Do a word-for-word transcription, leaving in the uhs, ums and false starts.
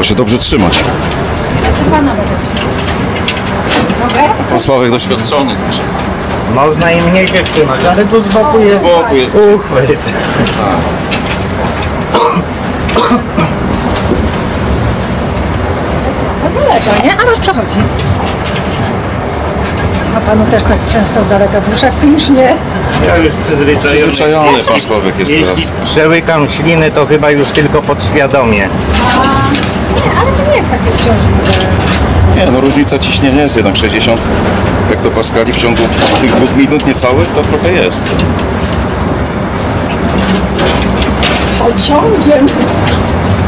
Trzeba się dobrze trzymać. Ja się pana mogę trzymać. Mogę? Pan Sławek doświadczony. Także. Można i mniej się trzymać, ale tu z boku jest, Z boku jest uchwyt. To zalega, nie? A masz przechodzi. A panu też tak często zalega w uszach, czy już nie? Ja już przyzwyczajony. Przyzwyczajony pan Sławek jest Jeśli teraz. przełykam śliny, to chyba już tylko podświadomie. Nie, ale to nie jest takie uciążliwe. Nie, no różnica ciśnienia jest jednak sześćdziesiąt hektopaskali w ciągu tych dwóch minut niecałych, to trochę jest. Pociągiem.